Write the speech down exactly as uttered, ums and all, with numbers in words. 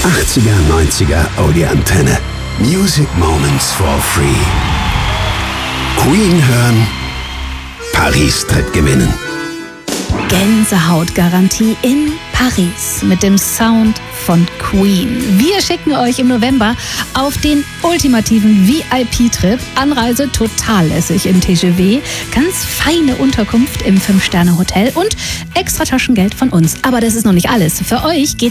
achtziger, neunziger Audioantenne. Music Moments for Free. Queen hören, Paris-Trip gewinnen. Gänsehautgarantie in Paris mit dem Sound von Queen. Wir schicken euch im November auf den ultimativen V I P-Trip. Anreise total lässig im T G V, ganz feine Unterkunft im fünf Sterne Hotel und extra Taschengeld von uns. Aber das ist noch nicht alles. Für euch geht's